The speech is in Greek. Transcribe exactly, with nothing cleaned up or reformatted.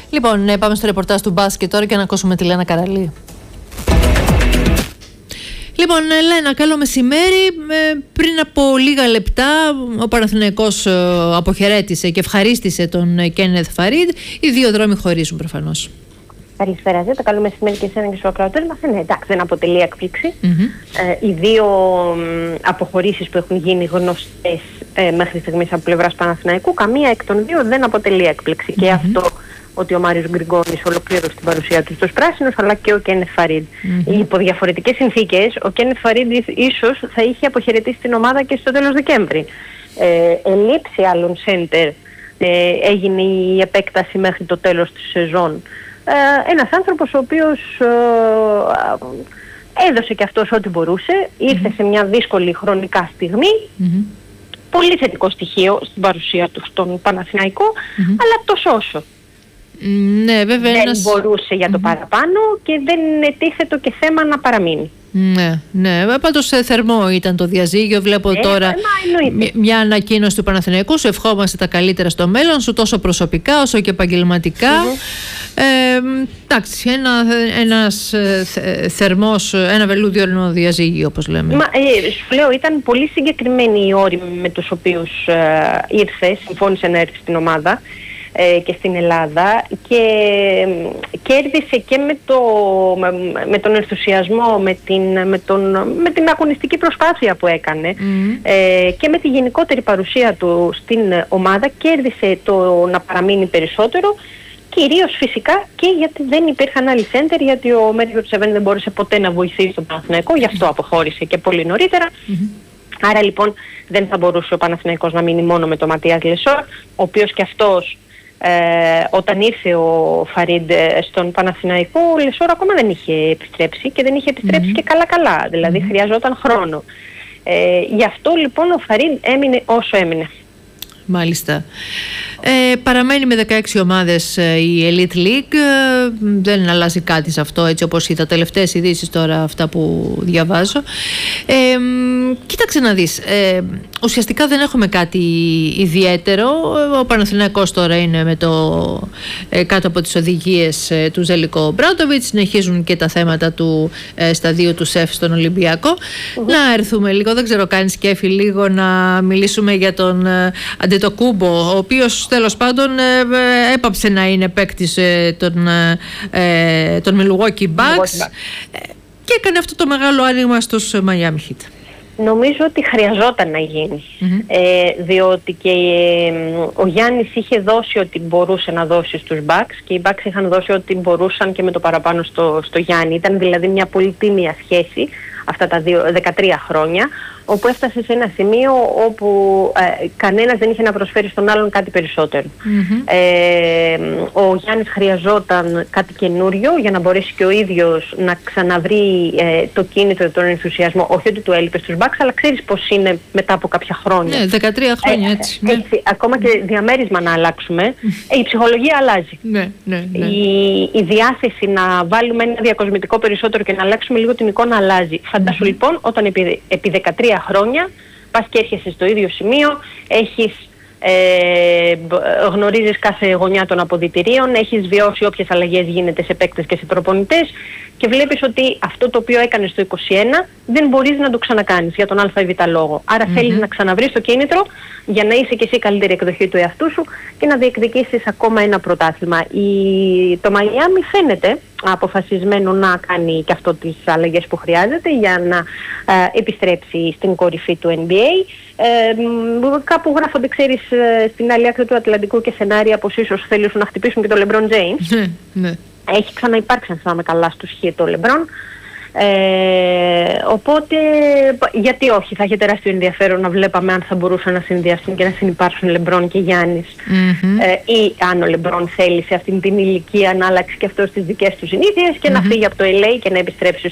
Λοιπόν, πάμε στο ρεπορτάζ του μπάσκετ τώρα και να ακούσουμε τη Λένα Καραλή. Λοιπόν, Λένα, καλό μεσημέρι. Πριν από λίγα λεπτά ο Παναθηναϊκός αποχαιρέτησε και ευχαρίστησε τον Κένεθ Φαρίντ. Οι δύο δρόμοι χωρίζουν προφανώς. Καλησπέρα, Ζέτα. Καλό μεσημέρι και εσένα και στους ακροατές μας. Ναι, εντάξει, δεν αποτελεί έκπληξη. Mm-hmm. Ε, οι δύο αποχωρήσεις που έχουν γίνει γνωστές ε, μέχρι στιγμής από πλευράς Παναθηναϊκού, καμία εκ των δύο δεν αποτελεί έκπληξη. Mm-hmm. Και αυτό ότι ο Μάριος Γκριγκόνης ολοκλήρωσε την παρουσία του στους πράσινους, αλλά και ο Κένεθ Φαρίντ. Mm-hmm. Υπό διαφορετικές συνθήκες, ο Κένεθ Φαρίντ ίσως θα είχε αποχαιρετήσει την ομάδα και στο τέλος Δεκέμβρη. Ε, ελήψη άλλων σέντερ ε, έγινε η επέκταση μέχρι το τέλος της σεζόν. Ε, ένας άνθρωπος ο οποίος ε, έδωσε και αυτός ό,τι μπορούσε, ήρθε mm-hmm. σε μια δύσκολη χρονικά στιγμή, mm-hmm. πολύ θετικό στοιχείο στην παρουσία του στον Παναθηναϊκό, mm-hmm. αλλά τόσο όσο. Ναι, βέβαια, δεν ένας... μπορούσε για το mm-hmm. παραπάνω και δεν ετίθετο και θέμα να παραμείνει. Ναι, ναι. Πάντως θερμό ήταν το διαζύγιο. Βλέπω ε, τώρα μια, μια ανακοίνωση του Παναθηναϊκού. Σου ευχόμαστε τα καλύτερα στο μέλλον σου, τόσο προσωπικά όσο και επαγγελματικά. Mm-hmm. Ε, εντάξει, ένα, ένας θε, θερμός, ένα βελούδιορνο διαζύγιο, όπως λέμε. Μα, ε, σου λέω, ήταν πολύ συγκεκριμένοι οι όροι με τους οποίους ε, ήρθε, συμφώνησε να έρθει στην ομάδα και στην Ελλάδα και κέρδισε και με, το, με, με τον ενθουσιασμό, με την, με, τον, με την αγωνιστική προσπάθεια που έκανε mm. ε, και με τη γενικότερη παρουσία του στην ομάδα, κέρδισε το να παραμείνει περισσότερο, κυρίως φυσικά και γιατί δεν υπήρχαν άλλοι σέντερ, γιατί ο Μέριο Τσεβέν δεν μπόρεσε ποτέ να βοηθήσει τον Παναθηναϊκό, γι' αυτό αποχώρησε και πολύ νωρίτερα. Mm-hmm. Άρα λοιπόν δεν θα μπορούσε ο Παναθηναϊκός να μείνει μόνο με τον Ματίας Λεσόρ, ο οποίος και αυτός Ε, όταν ήρθε ο Φαρίντ στον Παναθηναϊκό, ο Λεσόρ ακόμα δεν είχε επιστρέψει και δεν είχε επιστρέψει mm-hmm. και καλά καλά, δηλαδή mm-hmm. χρειαζόταν χρόνο. Ε, γι' αυτό λοιπόν ο Φαρίντ έμεινε όσο έμεινε. Μάλιστα. Ε, παραμένει με δεκαέξι ομάδες η Elite League. Ε, δεν αλλάζει κάτι σε αυτό, έτσι όπως είδα τελευταίες ειδήσεις τώρα, αυτά που διαβάζω. Ε, κοίταξε να δεις. Ε, ουσιαστικά δεν έχουμε κάτι ιδιαίτερο. Ο Παναθηναϊκός τώρα είναι με το, ε, κάτω από τις οδηγίες ε, του Ζέλικο Μπράντοβιτς. Συνεχίζουν και τα θέματα του ε, σταδίου του ΣΕΦ στον Ολυμπιακό. Mm-hmm. Να έρθουμε λίγο, δεν ξέρω, κάνεις κέφι λίγο να μιλήσουμε για τον ε, Αντετοκούμπο, ο οποίος τέλος πάντων ε, έπαψε να είναι παίκτης ε, των, ε, των Milwaukee Bucks ε, και έκανε αυτό το μεγάλο άνοιγμα στους Miami Heat. Νομίζω ότι χρειαζόταν να γίνει, mm-hmm. ε, διότι και ε, ο Γιάννης είχε δώσει ό,τι μπορούσε να δώσει στους Bucks και οι Bucks είχαν δώσει ό,τι μπορούσαν και με το παραπάνω στο, στο Γιάννη. Ήταν δηλαδή μια πολύ τίμια σχέση αυτά τα δύο, δεκατρία χρόνια, όπου έφτασε σε ένα σημείο όπου ε, κανένας δεν είχε να προσφέρει στον άλλον κάτι περισσότερο. Mm-hmm. Ε, ο Γιάννης χρειαζόταν κάτι καινούριο για να μπορέσει και ο ίδιος να ξαναβρει ε, το κίνητρο, τον ενθουσιασμό. Όχι ότι του έλειπε στους Bucks, αλλά ξέρεις πώς είναι μετά από κάποια χρόνια. Ναι, δεκατρία χρόνια έτσι. Ε, έτσι ναι. Ακόμα και διαμέρισμα να αλλάξουμε, ε, η ψυχολογία αλλάζει. Ναι, ναι, ναι. Η, η διάθεση να βάλουμε ένα διακοσμητικό περισσότερο και να αλλάξουμε λίγο την εικόνα αλλάζει. Φαντάσου mm-hmm. λοιπόν, όταν επί, επί δεκατρία χρόνια πας και έρχεσαι στο ίδιο σημείο, έχεις, ε, γνωρίζεις κάθε γωνιά των αποδυτηρίων, έχεις βιώσει όποιες αλλαγές γίνεται σε παίκτες και σε προπονητές και βλέπεις ότι αυτό το οποίο έκανες το είκοσι ένα δεν μπορείς να το ξανακάνεις για τον α ή β λόγο. Άρα mm-hmm. θέλεις να ξαναβρεις το κίνητρο για να είσαι και εσύ καλύτερη εκδοχή του εαυτού σου και να διεκδικήσεις ακόμα ένα πρωτάθλημα. Η... Το Μαϊάμι φαίνεται αποφασισμένο να κάνει και αυτό τις αλλαγές που χρειάζεται για να ε, επιστρέψει στην κορυφή του N B A. Ε, κάπου γράφονται, ξέρεις, στην άλλη άκρη του Ατλαντικού και σενάρια πως ίσως θέλουν να χτυπήσουν και τον LeBron James. Ναι. Έχει ξαναυπάρξει, αν θυμάμαι καλά, στους Heat το LeBron. Ε, οπότε, γιατί όχι, θα είχε τεράστιο ενδιαφέρον να βλέπαμε αν θα μπορούσαν να συνδυαστούν και να συνυπάρξουν Λεμπρόν και Γιάννης. Mm-hmm. Ε, ή αν ο Λεμπρόν θέλει σε αυτήν την ηλικία να αλλάξει και αυτός τις δικές του συνήθειες και mm-hmm. να φύγει από το L A και να επιστρέψει